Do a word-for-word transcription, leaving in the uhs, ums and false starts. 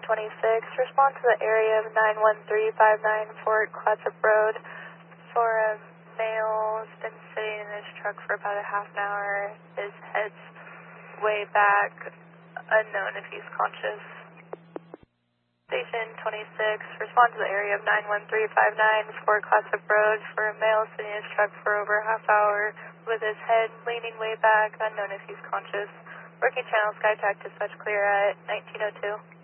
twenty-six, respond to the area of nine one three five nine Fort Clatsop Road for a male who's been sitting in his truck for about a half an hour. His head's way back, unknown if he's conscious. Station twenty-six, respond to the area of nine one three five nine Fort Clatsop Road for a male sitting in his truck for over a half hour with his head leaning way back, unknown if he's conscious. Working channel, Skypack dispatch clear at nineteen oh two.